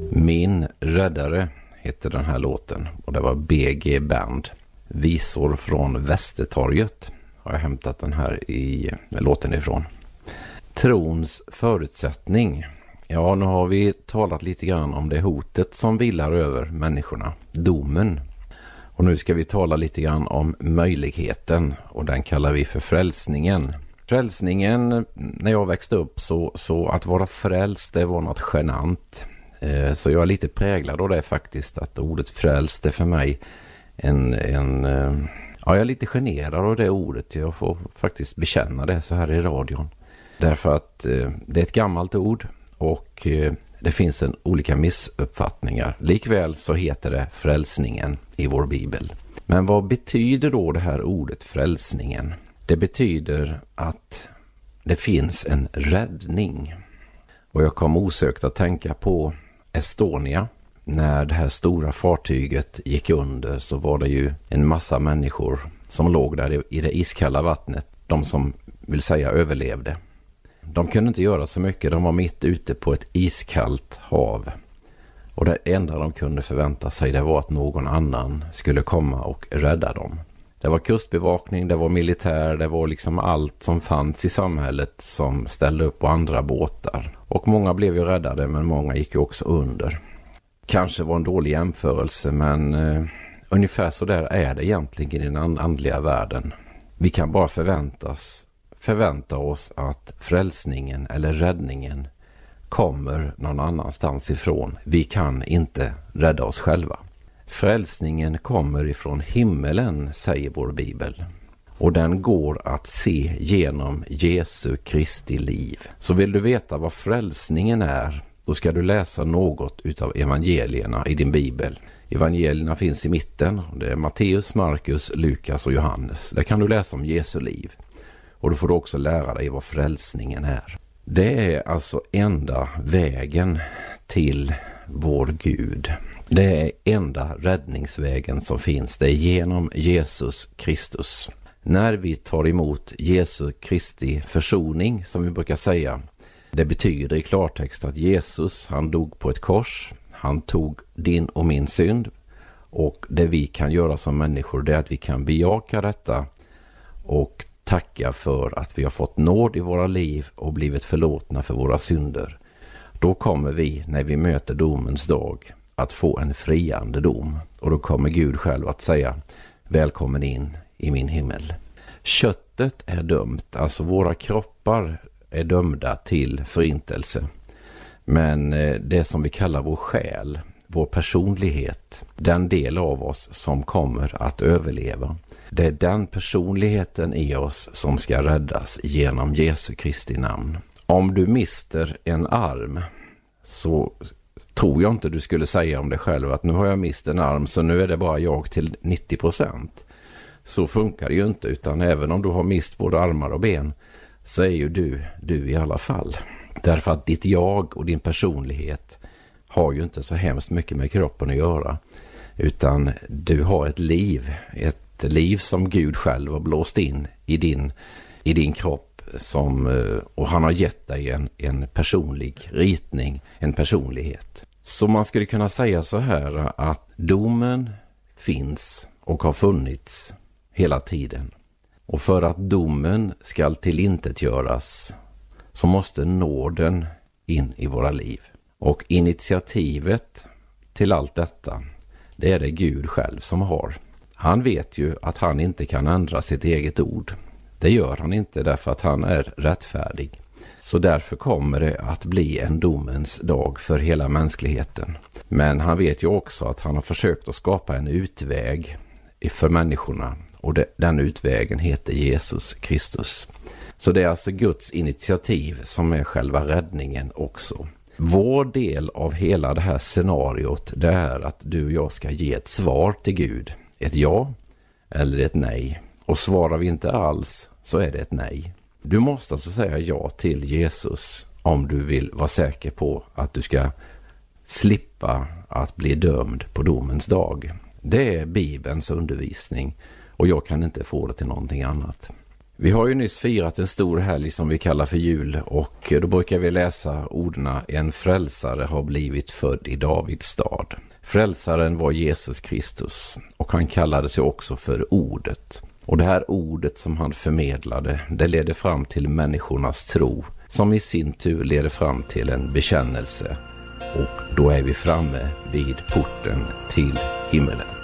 Min räddare heter den här låten och det var BG Band. Visor från Västertorget har jag hämtat den här låten ifrån. Trons förutsättning. Ja, nu har vi talat lite grann om det hotet som vilar över människorna, domen. Och nu ska vi tala lite grann om möjligheten och den kallar vi för frälsningen. Frälsningen, när jag växte upp så att vara frälst, det var något genant. Så jag är lite präglad av det faktiskt, att ordet frälst är för mig jag är lite generad av det ordet. Jag får faktiskt bekänna det så här i radion. Därför att det är ett gammalt ord och det finns olika missuppfattningar. Likväl så heter det frälsningen i vår bibel. Men vad betyder då det här ordet frälsningen? Det betyder att det finns en räddning. Och jag kom osökt att tänka på Estonia. När det här stora fartyget gick under så var det ju en massa människor som låg där i det iskalla vattnet. De som vill säga överlevde. De kunde inte göra så mycket. De var mitt ute på ett iskallt hav. Och det enda de kunde förvänta sig det var att någon annan skulle komma och rädda dem. Det var kustbevakning, det var militär, det var liksom allt som fanns i samhället som ställde upp på andra båtar. Och många blev ju räddade men många gick ju också under. Kanske var en dålig jämförelse men ungefär så där är det egentligen i den andliga världen. Vi kan bara förvänta oss att frälsningen eller räddningen kommer någon annanstans ifrån. Vi kan inte rädda oss själva. Frälsningen kommer ifrån himmelen, säger vår bibel. Och den går att se genom Jesu Kristi liv. Så vill du veta vad frälsningen är, då ska du läsa något utav evangelierna i din bibel. Evangelierna finns i mitten. Det är Matteus, Markus, Lukas och Johannes. Där kan du läsa om Jesu liv. Och då får du också lära dig vad frälsningen är. Det är alltså enda vägen till vår Gud. Det är enda räddningsvägen som finns. Det är genom Jesus Kristus. När vi tar emot Jesu Kristi försoning, som vi brukar säga, det betyder i klartext att Jesus, han dog på ett kors. Han tog din och min synd. Och det vi kan göra som människor, det är att vi kan bejaka detta och tacka för att vi har fått nåd i våra liv och blivit förlåtna för våra synder. Då kommer vi, när vi möter domens dag, att få en friande dom. Och då kommer Gud själv att säga, välkommen in i min himmel. Köttet är dömt, alltså våra kroppar är dömda till förintelse. Men det som vi kallar vår själ, vår personlighet, den del av oss som kommer att överleva. Det är den personligheten i oss som ska räddas genom Jesu Kristi namn. Om du mister en arm så tror jag inte du skulle säga om dig själv att nu har jag mist en arm så nu är det bara jag till 90%. Så funkar det ju inte, utan även om du har mist både armar och ben så är ju du i alla fall. Därför att ditt jag och din personlighet har ju inte så hemskt mycket med kroppen att göra. Utan du har ett liv som Gud själv har blåst in i din kropp och han har gett dig en personlig ritning, en personlighet. Så man skulle kunna säga så här att domen finns och har funnits hela tiden. Och för att domen ska tillintetgöras så måste nåden in i våra liv. Och initiativet till allt detta, det är det Gud själv som har. Han vet ju att han inte kan ändra sitt eget ord. Det gör han inte därför att han är rättfärdig. Så därför kommer det att bli en domens dag för hela mänskligheten. Men han vet ju också att han har försökt att skapa en utväg för människorna. Och den utvägen heter Jesus Kristus. Så det är alltså Guds initiativ som är själva räddningen också. Vår del av hela det här scenariot, det är att du och jag ska ge ett svar till Gud. Ett ja eller ett nej. Och svarar vi inte alls så är det ett nej. Du måste alltså säga ja till Jesus om du vill vara säker på att du ska slippa att bli dömd på domens dag. Det är Bibelns undervisning och jag kan inte få det till någonting annat. Vi har ju nyss firat en stor helg som vi kallar för jul, och då brukar vi läsa orden: en frälsare har blivit född i Davids stad. Frälsaren var Jesus Kristus, och han kallade sig också för ordet. Och det här ordet som han förmedlade, det leder fram till människornas tro, som i sin tur leder fram till en bekännelse. Och då är vi framme vid porten till himmelen.